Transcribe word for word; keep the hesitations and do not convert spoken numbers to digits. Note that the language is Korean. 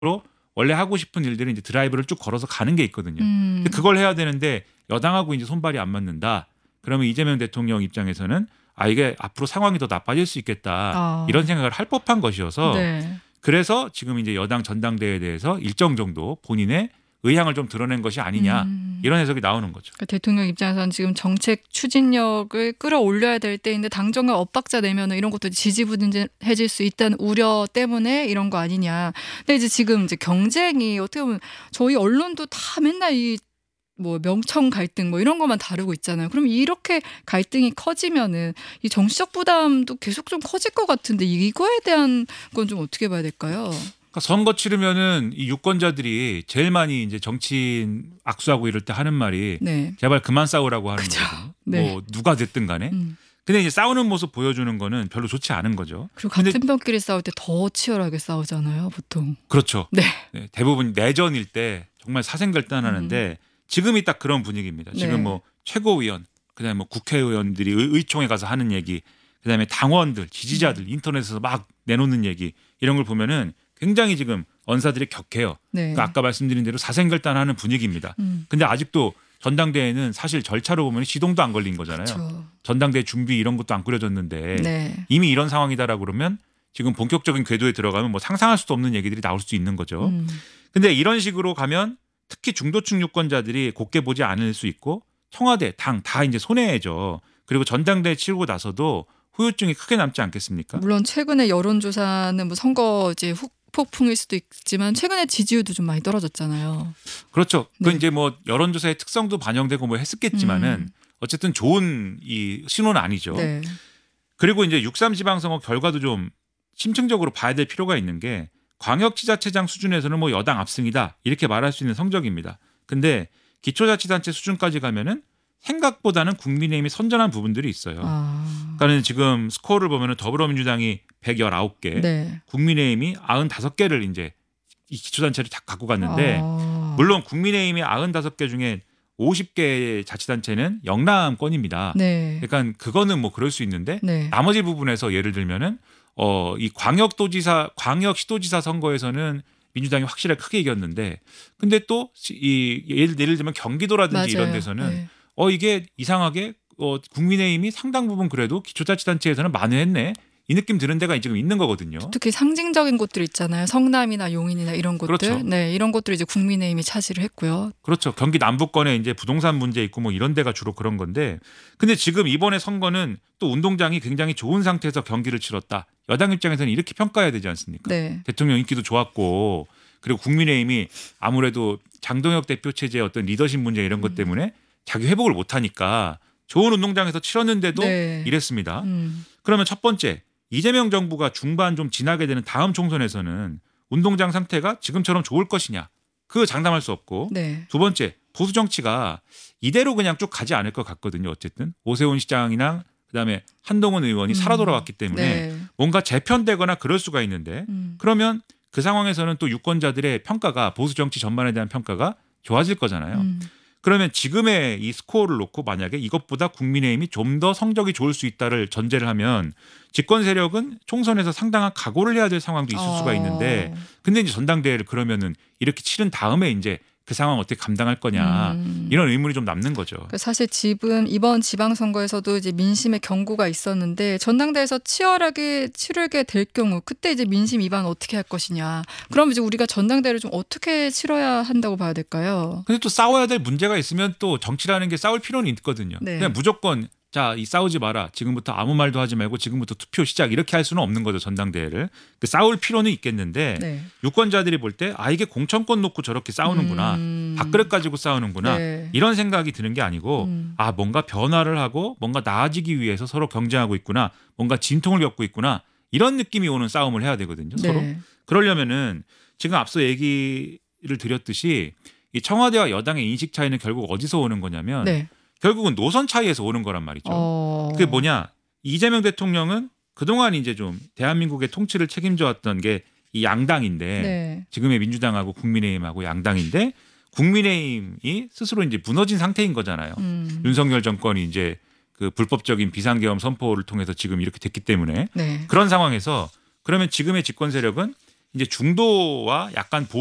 원래 하고 싶은 일들은 이제 드라이브를 쭉 걸어서 가는 게 있거든요. 음. 근데 그걸 해야 되는데 여당하고 이제 손발이 안 맞는다. 그러면 이재명 대통령 입장에서는 아 이게 앞으로 상황이 더 나빠질 수 있겠다. 아. 이런 생각을 할 법한 것이어서 네. 그래서 지금 이제 여당 전당대회에 대해서 일정 정도 본인의 의향을 좀 드러낸 것이 아니냐 음. 이런 해석이 나오는 거죠. 그러니까 대통령 입장에서는 지금 정책 추진력을 끌어올려야 될 때인데 당정의 엇박자 내면은 이런 것도 지지부진해질 수 있다는 우려 때문에 이런 거 아니냐. 근데 이제 지금 이제 경쟁이 어떻게 보면 저희 언론도 다 맨날 이 뭐 명청 갈등 뭐 이런 것만 다루고 있잖아요. 그럼 이렇게 갈등이 커지면은 이 정치적 부담도 계속 좀 커질 것 같은데 이거에 대한 건 좀 어떻게 봐야 될까요? 그러니까 선거 치르면은 이 유권자들이 제일 많이 이제 정치인 악수하고 이럴 때 하는 말이 네. 제발 그만 싸우라고 하는 그쵸. 거거든요. 네. 뭐 누가 됐든 간에. 음. 근데 이제 싸우는 모습 보여주는 거는 별로 좋지 않은 거죠. 그리고 근데 같은 편끼리 싸울 때 더 치열하게 싸우잖아요, 보통. 그렇죠. 네. 네, 대부분 내전일 때 정말 사생결단하는데 지금이 딱 그런 분위기입니다. 지금 네. 뭐 최고위원, 그다음에 뭐 국회의원들이 의- 의총에 가서 하는 얘기, 그다음에 당원들, 지지자들 인터넷에서 막 내놓는 얘기 이런 걸 보면은 굉장히 지금 언사들이 격해요. 네. 그러니까 아까 말씀드린 대로 사생결단하는 분위기입니다. 음. 근데 아직도 전당대회는 사실 절차로 보면 시동도 안 걸린 거잖아요. 그렇죠. 전당대회 준비 이런 것도 안 꾸려졌는데 네. 이미 이런 상황이다라고 그러면 지금 본격적인 궤도에 들어가면 뭐 상상할 수도 없는 얘기들이 나올 수 있는 거죠. 음. 근데 이런 식으로 가면 특히 중도층 유권자들이 곱게 보지 않을 수 있고 청와대, 당 다 이제 손해죠. 그리고 전당대회 치르고 나서도 후유증이 크게 남지 않겠습니까? 물론 최근에 여론조사는 뭐 선거 이제 후폭풍일 수도 있지만 최근에 지지율도 좀 많이 떨어졌잖아요. 그렇죠. 그 네. 이제 뭐 여론조사의 특성도 반영되고 뭐 했었겠지만은 음. 어쨌든 좋은 이 신호는 아니죠. 네. 그리고 이제 육삼 지방선거 결과도 좀 심층적으로 봐야 될 필요가 있는 게 광역지자체장 수준에서는 뭐 여당 압승이다 이렇게 말할 수 있는 성적입니다. 근데 기초자치단체 수준까지 가면은 생각보다는 국민의힘이 선전한 부분들이 있어요. 아. 그러니까 지금 스코어를 보면은 더불어민주당이 백십구 개, 네. 국민의힘이 구십오 개를 이제 이 기초단체를 다 갖고 갔는데 아. 물론 국민의힘이 구십오 개 중에 오십 개 자치단체는 영남권입니다. 네. 그러니까 그거는 뭐 그럴 수 있는데 네. 나머지 부분에서 예를 들면은 어, 이 광역도지사, 광역시도지사 선거에서는 민주당이 확실하게 크게 이겼는데, 근데 또 이 예를, 예를 들면 경기도라든지 맞아요. 이런 데서는 네. 어 이게 이상하게 어, 국민의힘이 상당 부분 그래도 기초자치단체에서는 만회했네 이 느낌 드는 데가 지금 있는 거거든요. 특히 상징적인 곳들 있잖아요. 성남이나 용인이나 이런 곳들. 그렇죠. 네, 이런 곳들 이제 국민의힘이 차지를 했고요. 그렇죠. 경기 남부권에 이제 부동산 문제 있고 뭐 이런 데가 주로 그런 건데, 근데 지금 이번에 선거는 또 운동장이 굉장히 좋은 상태에서 경기를 치렀다. 여당 입장에서는 이렇게 평가해야 되지 않습니까? 네. 대통령 인기도 좋았고, 그리고 국민의힘이 아무래도 장동혁 대표 체제의 어떤 리더십 문제 이런 것 때문에 자기 회복을 못하니까 좋은 운동장에서 치렀는데도 네. 이랬습니다. 음. 그러면 첫 번째, 이재명 정부가 중반 좀 지나게 되는 다음 총선에서는 운동장 상태가 지금처럼 좋을 것이냐, 그거 장담할 수 없고, 네. 두 번째, 보수 정치가 이대로 그냥 쭉 가지 않을 것 같거든요. 어쨌든 오세훈 시장이나 그다음에 한동훈 의원이 음. 살아 돌아왔기 때문에 네. 뭔가 재편되거나 그럴 수가 있는데, 음. 그러면 그 상황에서는 또 유권자들의 평가가, 보수 정치 전반에 대한 평가가 좋아질 거잖아요. 음. 그러면 지금의 이 스코어를 놓고 만약에 이것보다 국민의힘이 좀 더 성적이 좋을 수 있다를 전제를 하면 집권 세력은 총선에서 상당한 각오를 해야 될 상황도 있을 수가 있는데, 근데 이제 전당대회를 그러면은 이렇게 치른 다음에 이제 그 상황 어떻게 감당할 거냐, 음. 이런 의문이 좀 남는 거죠. 그러니까 사실 지금 이번 지방선거에서도 이제 민심의 경고가 있었는데 전당대회에서 치열하게 치르게 될 경우 그때 이제 민심 위반 어떻게 할 것이냐. 그럼 이제 우리가 전당대회를 좀 어떻게 치러야 한다고 봐야 될까요? 근데 또 싸워야 될 문제가 있으면 또 정치라는 게 싸울 필요는 있거든요. 네. 그냥 무조건 자, 이 싸우지 마라. 지금부터 아무 말도 하지 말고 지금부터 투표 시작. 이렇게 할 수는 없는 거죠, 전당대회를. 그 싸울 필요는 있겠는데 네. 유권자들이 볼 때 아, 이게 공천권 놓고 저렇게 싸우는구나. 음. 밥그릇 가지고 싸우는구나. 네. 이런 생각이 드는 게 아니고 음. 아, 뭔가 변화를 하고 뭔가 나아지기 위해서 서로 경쟁하고 있구나. 뭔가 진통을 겪고 있구나. 이런 느낌이 오는 싸움을 해야 되거든요, 서로. 네. 그러려면은 지금 앞서 얘기를 드렸듯이 이 청와대와 여당의 인식 차이는 결국 어디서 오는 거냐면 네. 결국은 노선 차이에서 오는 거란 말이죠. 어. 그게 뭐냐? 이재명 대통령은 그동안 이제 좀 대한민국의 통치를 책임져 왔던 게 이 양당인데, 네. 지금의 민주당하고 국민의힘하고 양당인데, 국민의힘이 스스로 이제 무너진 상태인 거잖아요. 음. 윤석열 정권이 이제 그 불법적인 비상계엄 선포를 통해서 지금 이렇게 됐기 때문에 네. 그런 상황에서 그러면 지금의 집권 세력은 이제 중도와 약간